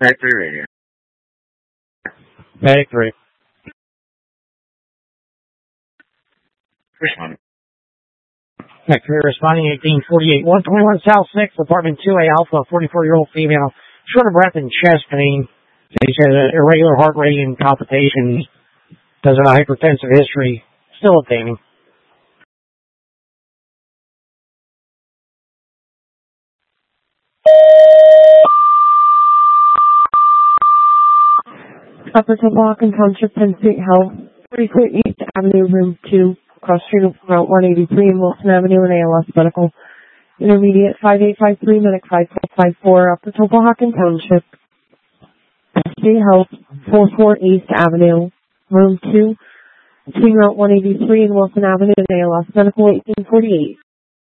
Medic 3 radio. Medic 3. Responding. Medic 3 responding 1848, 121 South 6, apartment 2A Alpha, 44-year-old female, short of breath and chest pain. They said irregular heart rate and palpitations. Does have a hypertensive history. Still obtaining. Upper Tobacan Township, Penn State Health, 44 East Avenue, Room 2, across street of Route 183 and Wilson Avenue and ALS Medical. Intermediate 5853, Medic 5454, Upper Tobacan Township, Penn State Health, 44 East Avenue, Room 2, between Route 183 and Wilson Avenue and ALS Medical, 1848.